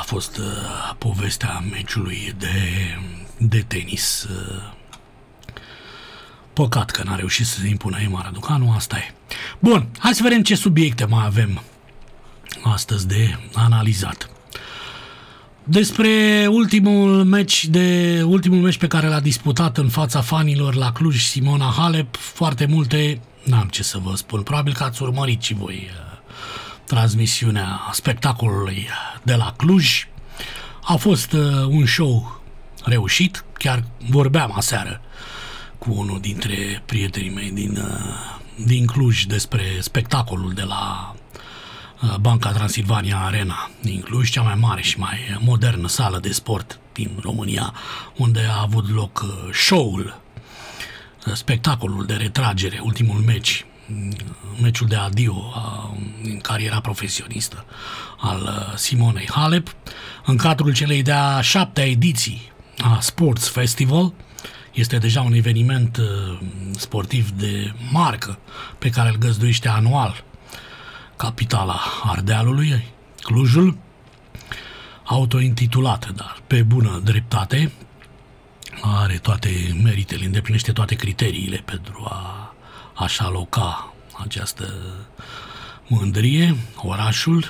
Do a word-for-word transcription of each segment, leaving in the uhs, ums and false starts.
fost uh, povestea meciului de, de tenis. Uh, păcat că n-a reușit să se impună Ema Raducanu, asta e. Bun, hai să vedem ce subiecte mai avem astăzi de analizat. Despre ultimul meci, de, ultimul meci pe care l-a disputat în fața fanilor la Cluj Simona Halep, foarte multe, n-am ce să vă spun, probabil că ați urmărit și voi transmisiunea spectacolului de la Cluj. A fost un show reușit, chiar vorbeam aseară cu unul dintre prietenii mei din, din Cluj despre spectacolul de la Banca Transilvania Arena din Cluj, cea mai mare și mai modernă sală de sport din România, unde a avut loc show-ul, spectacolul de retragere, ultimul meci, meciul de adio în cariera profesionistă al Simonei Halep, în cadrul celei de-a șaptea ediții a Sports Festival. Este deja un eveniment sportiv de marcă pe care îl găzduiește anual capitala Ardealului, Clujul, autointitulată, dar pe bună dreptate, are toate meritele, îndeplinește toate criteriile pentru a așa aloca această mândrie, orașul.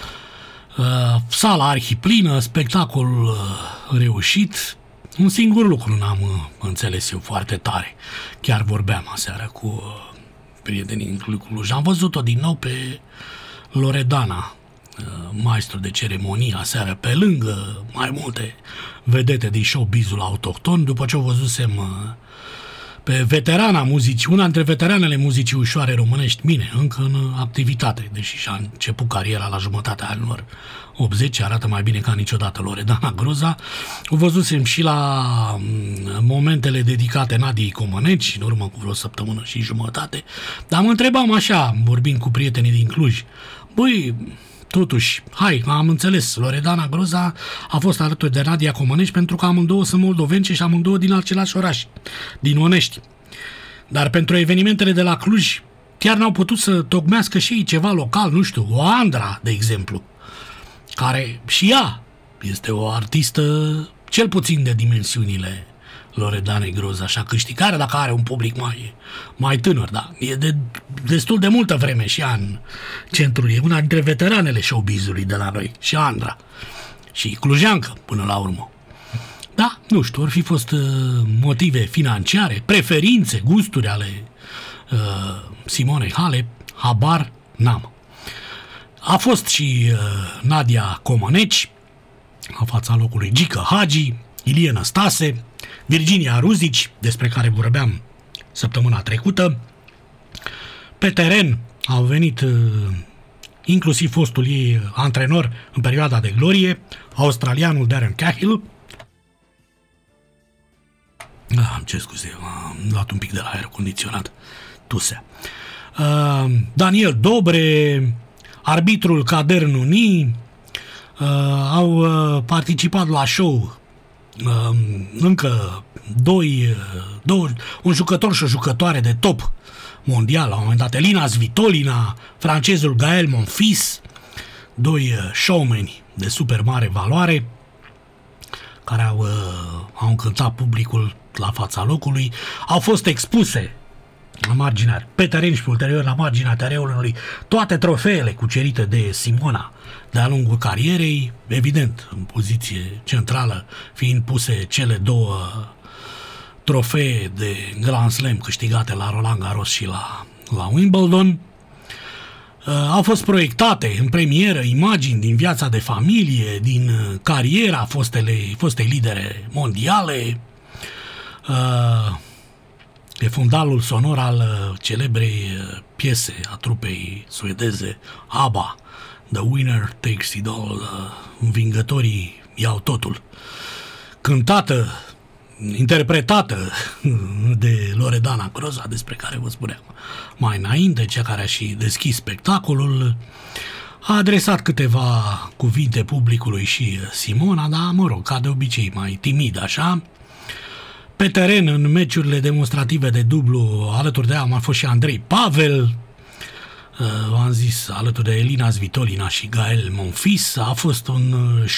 Sala arhiplină, spectacolul reușit. Un singur lucru n-am înțeles eu foarte tare. Chiar vorbeam aseară cu prietenii din Cluj. Am văzut-o din nou pe Loredana, maestru de ceremonie, aseară, pe lângă mai multe vedete din showbizul autohton, după ce o văzusem pe veterana muzicii, una dintre veteranele muzicii ușoare românești, bine, încă în activitate, deși și-a început cariera la jumătatea anilor optzeci, arată mai bine ca niciodată Loredana Groza. O văzusem și la momentele dedicate Nadiei Comăneci, în urmă cu vreo săptămână și jumătate, dar mă întrebam așa, vorbind cu prietenii din Cluj, băi, totuși, hai, am înțeles, Loredana Groza a fost alături de Nadia Comăneci pentru că amândouă sunt moldovence și amândouă din același oraș, din Onești. Dar pentru evenimentele de la Cluj, chiar n-au putut să tocmească și ei ceva local, nu știu, o Andra, de exemplu, care și ea este o artistă cel puțin de dimensiunile Loredanei Groza, așa câștigare dacă are un public mai, mai tânăr, da, e de destul de multă vreme și ea în centrul, e una dintre veteranele showbizului de la noi, și Andra, și clujeancă până la urmă. Da, nu știu, ar fi fost uh, motive financiare, preferințe, gusturi ale uh, Simonei Halep, habar n-am. A fost și uh, Nadia Comăneci, la fața locului Gică Hagi, Ilie Năstase, Virginia Ruzici, despre care vorbeam săptămâna trecută. Pe teren au venit uh, inclusiv fostul ei antrenor în perioada de glorie, australianul Darren Cahill. Ah, ce scuze, am luat un pic de la aer condiționat, tusea. Uh, Daniel Dobre, arbitrul Kader Nuni, uh, au uh, participat la show uh, încă doi, doi, un jucător și o jucătoare de top mondial, la un moment dat, Elina Svitolina, francezul Gael Monfils, doi uh, showmeni de super mare valoare, care au, uh, au încântat publicul la fața locului, au fost expuse la marginea, pe teren și pe ulterior la marginea terenului, toate trofeele cucerite de Simona de-a lungul carierei, evident, în poziție centrală, fiind puse cele două trofee de Grand Slam câștigate la Roland Garros și la, la Wimbledon. Uh, au fost proiectate în premieră imagini din viața de familie, din cariera fostele, fostei lidere mondiale. Uh, e fundalul sonor al uh, celebrei uh, piese a trupei suedeze ABBA, The Winner Takes It All, uh, învingătorii iau totul, cântată, interpretată de Loredana Groza, despre care vă spuneam mai înainte, cea care a și deschis spectacolul. A adresat câteva cuvinte publicului și Simona, dar, mă rog, ca de obicei, mai timid așa. Pe teren, în meciurile demonstrative de dublu, alături de ea a mai fost și Andrei Pavel, v-am zis, alături de Elina Svitolina și Gael Monfils. A fost un